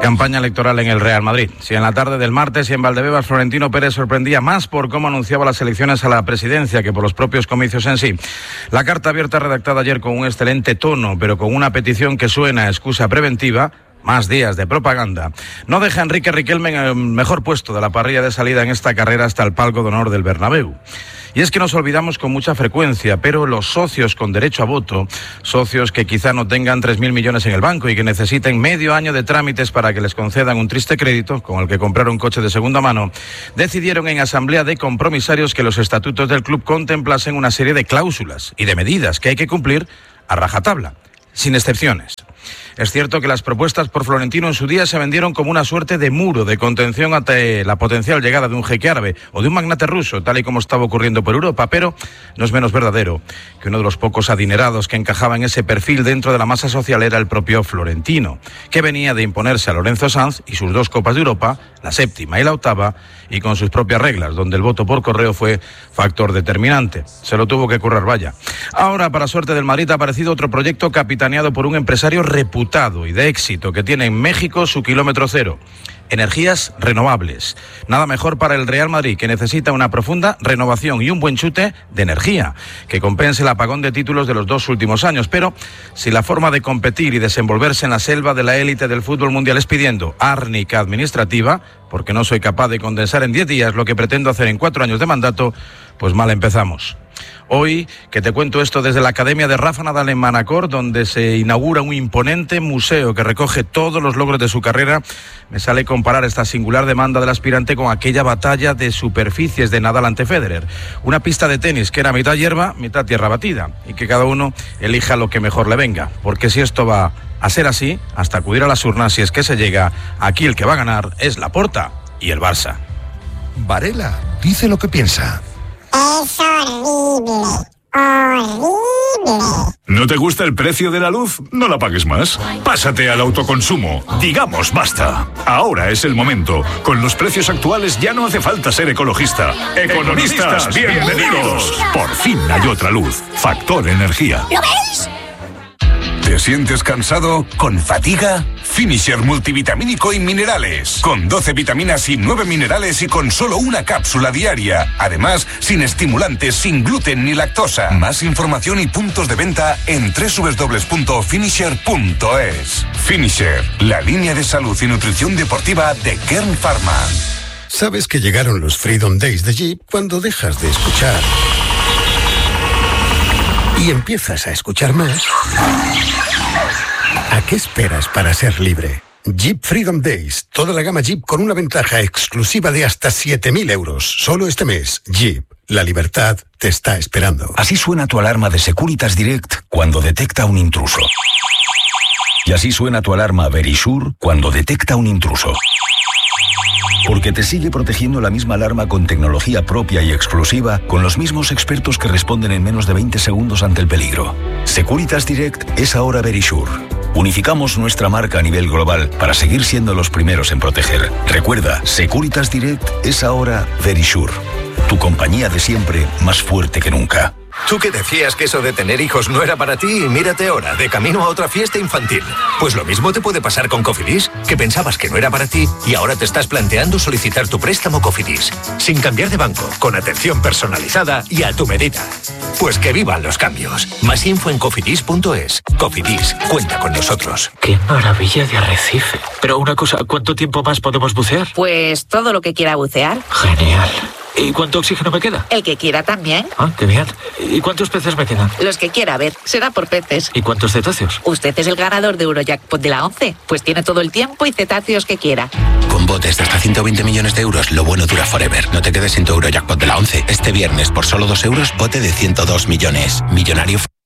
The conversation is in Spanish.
Campaña electoral en el Real Madrid. Si en la tarde del martes y en Valdebebas Florentino Pérez sorprendía más por cómo anunciaba las elecciones a la presidencia que por los propios comicios en sí. La carta abierta redactada ayer con un excelente tono, pero con una petición que suena a excusa preventiva, más días de propaganda, no deja a Enrique Riquelme en el mejor puesto de la parrilla de salida en esta carrera hasta el palco de honor del Bernabéu. Y es que nos olvidamos con mucha frecuencia, pero los socios con derecho a voto, socios que quizá no tengan 3.000 millones en el banco y que necesiten medio año de trámites para que les concedan un triste crédito con el que comprar un coche de segunda mano, decidieron en asamblea de compromisarios que los estatutos del club contemplasen una serie de cláusulas y de medidas que hay que cumplir a rajatabla, sin excepciones. Es cierto que las propuestas por Florentino en su día se vendieron como una suerte de muro de contención ante la potencial llegada de un jeque árabe o de un magnate ruso, tal y como estaba ocurriendo por Europa, pero no es menos verdadero que uno de los pocos adinerados que encajaba en ese perfil dentro de la masa social era el propio Florentino, que venía de imponerse a Lorenzo Sanz y sus 2 Copas de Europa, la 7ª y la 8ª, y con sus propias reglas, donde el voto por correo fue factor determinante. Se lo tuvo que currar, vaya. Ahora, para suerte del Madrid, ha aparecido otro proyecto capitaneado por un empresario reputado y de éxito que tiene en México su kilómetro cero. Energías renovables. Nada mejor para el Real Madrid, que necesita una profunda renovación y un buen chute de energía, que compense el apagón de títulos de los 2 últimos años. Pero si la forma de competir y desenvolverse en la selva de la élite del fútbol mundial es pidiendo árnica administrativa, porque no soy capaz de condensar en 10 días lo que pretendo hacer en 4 años de mandato, pues mal empezamos. Hoy, que te cuento esto desde la Academia de Rafa Nadal en Manacor, donde se inaugura un imponente museo que recoge todos los logros de su carrera, me sale comparar esta singular demanda del aspirante con aquella batalla de superficies de Nadal ante Federer. Una pista de tenis que era mitad hierba, mitad tierra batida, y que cada uno elija lo que mejor le venga. Porque si esto va a ser así, hasta acudir a las urnas, si es que se llega, aquí el que va a ganar es Laporta y el Barça. Varela dice lo que piensa. Es horrible, horrible. ¿No te gusta el precio de la luz? No la pagues más. Pásate al autoconsumo. Digamos basta. Ahora es el momento. Con los precios actuales ya no hace falta ser ecologista. Economistas, bienvenidos. Por fin hay otra luz. Factor Energía. ¿Lo veis? ¿Te sientes cansado? ¿Con fatiga? Finisher multivitamínico y minerales. Con 12 vitaminas y 9 minerales y con solo una cápsula diaria. Además, sin estimulantes, sin gluten ni lactosa. Más información y puntos de venta en www.finisher.es. Finisher, la línea de salud y nutrición deportiva de Kern Pharma. ¿Sabes que llegaron los Freedom Days de Jeep cuando dejas de escuchar y empiezas a escuchar más? ¿A qué esperas para ser libre? Jeep Freedom Days. Toda la gama Jeep con una ventaja exclusiva de hasta 7.000 euros. Solo este mes. Jeep. La libertad te está esperando. Así suena tu alarma de Securitas Direct cuando detecta un intruso. Y así suena tu alarma Verisure cuando detecta un intruso. Porque te sigue protegiendo la misma alarma con tecnología propia y exclusiva, con los mismos expertos que responden en menos de 20 segundos ante el peligro. Securitas Direct es ahora Verisure. Unificamos nuestra marca a nivel global para seguir siendo los primeros en proteger. Recuerda, Securitas Direct es ahora Verisure. Tu compañía de siempre, más fuerte que nunca. Tú que decías que eso de tener hijos no era para ti y mírate ahora, de camino a otra fiesta infantil. Pues lo mismo te puede pasar con Cofidis, que pensabas que no era para ti y ahora te estás planteando solicitar tu préstamo Cofidis. Sin cambiar de banco, con atención personalizada y a tu medida. Pues que vivan los cambios. Más info en cofidis.es. Cofidis, cuenta con nosotros. ¡Qué maravilla de arrecife! Pero una cosa, ¿cuánto tiempo más podemos bucear? Pues todo lo que quiera bucear. Genial. ¿Y cuánto oxígeno me queda? El que quiera también. Ah, qué bien. ¿Y cuántos peces me quedan? Los que quiera, a ver, será por peces. ¿Y cuántos cetáceos? Usted es el ganador de Eurojackpot de la 11, pues tiene todo el tiempo y cetáceos que quiera. Con botes de hasta 120 millones de euros, lo bueno dura forever. No te quedes sin tu Eurojackpot de la 11. Este viernes, por solo 2 euros, bote de 102 millones. Millonario...